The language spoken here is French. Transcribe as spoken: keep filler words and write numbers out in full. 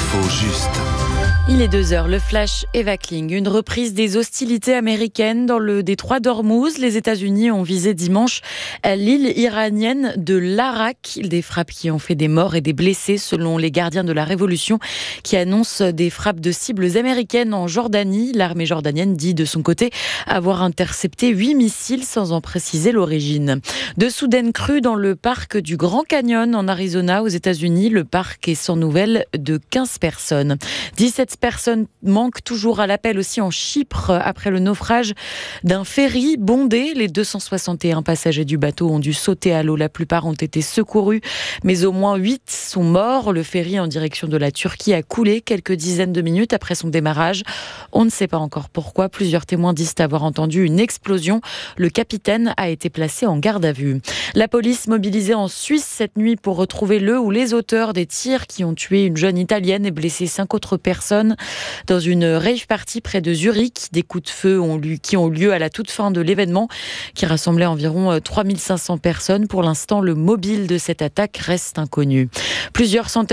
L'info juste. Il est deux heures, le flash Eva Kling. Une reprise des hostilités américaines dans le détroit d'Ormuz. Les États-Unis ont visé dimanche l'île iranienne de l'Arak. Des frappes qui ont fait des morts et des blessés selon les gardiens de la Révolution qui annoncent des frappes de cibles américaines en Jordanie. L'armée jordanienne dit de son côté avoir intercepté huit missiles sans en préciser l'origine. De soudaines crues dans le parc du Grand Canyon en Arizona aux États-Unis. Le parc est sans nouvelles de quinze personnes. dix-sept personnes manquent toujours à l'appel aussi en Chypre après le naufrage d'un ferry bondé. Les deux cent soixante et un passagers du bateau ont dû sauter à l'eau. La plupart ont été secourus, mais au moins huit sont morts. Le ferry en direction de la Turquie a coulé quelques dizaines de minutes après son démarrage. On ne sait pas encore pourquoi. Plusieurs témoins disent avoir entendu une explosion. Le capitaine a été placé en garde à vue. La police mobilisée en Suisse cette nuit pour retrouver le ou les auteurs des tirs qui ont tué une jeune italienne et blessé cinq autres personnes dans une rave party près de Zurich. Des coups de feu ont eu, qui ont eu lieu à la toute fin de l'événement qui rassemblait environ trois mille cinq cents personnes. Pour l'instant, le mobile de cette attaque reste inconnu. Plusieurs centaines